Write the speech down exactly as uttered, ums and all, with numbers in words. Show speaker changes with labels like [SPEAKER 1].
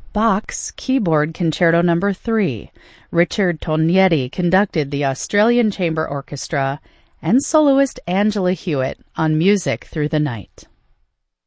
[SPEAKER 1] Bach's Keyboard Concerto Number three. Richard Tognetti conducted the Australian Chamber Orchestra and soloist Angela Hewitt on Music Through the Night.